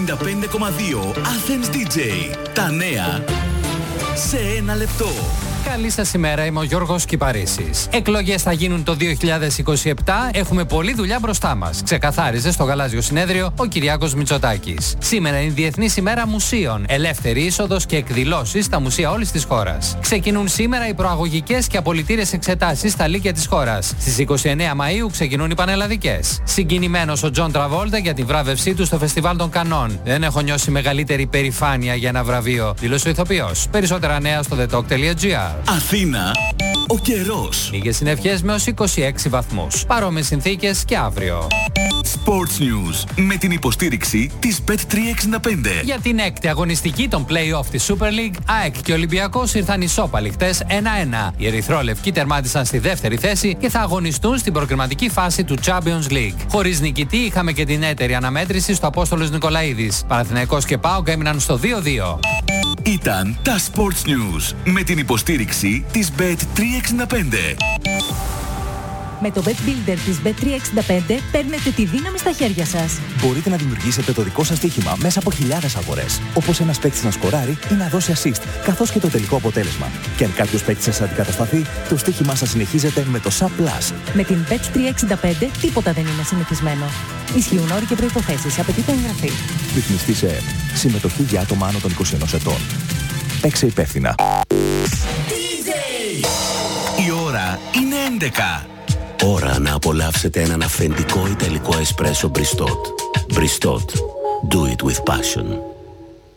95,2 Athens DJ. Τα νέα σε ένα λεπτό. Καλή σας ημέρα, είμαι ο Γιώργος Κυπαρίσης. Εκλογές θα γίνουν το 2027, έχουμε πολλή δουλειά μπροστά μας. Ξεκαθάριζε στο Γαλάζιο Συνέδριο ο Κυριάκος Μητσοτάκης. Σήμερα είναι η Διεθνής ημέρα μουσείων, ελεύθερη είσοδος και εκδηλώσεις στα μουσεία όλης της χώρας. Ξεκινούν σήμερα οι προαγωγικές και απολυτήρες εξετάσεις στα λύκεια της χώρας. Στις 29 Μαΐου ξεκινούν οι πανελλαδικές. Συγκινημένος ο Τζον Τραβόλτα για την βράβευσή του στο Φεστιβάλ των Κανών. Δεν έχω νιώσει μεγαλύτερη περηφάνεια για ένα βραβείο, δήλωσε ο ηθοποιός. Περισσότερα νέα στο thetalk.gr. Αθήνα, ο καιρός. Λίγες συννεφιές με ως 26 βαθμούς. Παρόμοιες συνθήκες και αύριο. Sports News με την υποστήριξη της Bet365. Για την έκτη αγωνιστική των play-off της Super League, ΑΕΚ και Ολυμπιακός ήρθαν ισόπαλοι χτες 1-1. Οι ερυθρόλευκοι τερμάτισαν στη δεύτερη θέση και θα αγωνιστούν στην προκριματική φάση του Champions League. Χωρίς νικητή είχαμε και την έτερη αναμέτρηση στο Απόστολος Νικολαίδης. Παναθηναϊκός και ΠΑΟΚ έμειναν στο 2-2. Ήταν τα Sports News με την υποστήριξη της Bet365. Με το Bet Builder της Bet365 παίρνετε τη δύναμη στα χέρια σας. Μπορείτε να δημιουργήσετε το δικό σας στοίχημα μέσα από χιλιάδες αγορές. Όπως ένας παίκτης να σκοράρει ή να δώσει assist, καθώς και το τελικό αποτέλεσμα. Και αν κάποιος παίκτης σας αντικατασταθεί, το στοίχημά σας συνεχίζεται με το SAP Plus. Με την Bet365 τίποτα δεν είναι συνηθισμένο. Ισχύουν όροι και προϋποθέσεις. Απαιτείται εγγραφή. Ρυθμιστή σε ΕΕΠ. Συμμετοχή για άτομα άνω των 21 ετών. Παίξε υπεύθυνα. Η ώρα είναι 11. Ώρα να απολαύσετε έναν αυθεντικό ιταλικό εσπρέσο Bristot. Bristot. Do it with passion.